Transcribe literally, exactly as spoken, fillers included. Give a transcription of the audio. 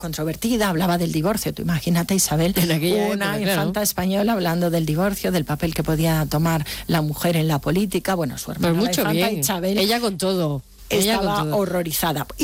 controvertida, hablaba del divorcio. Tú imagínate, Isabel, En aquella una época, infanta claro. española hablando del divorcio, del papel que podía tomar la mujer en la política. Bueno, su hermana Pues la mucho infanta bien. Isabel Ella con todo. Ella con estaba todo. horrorizada.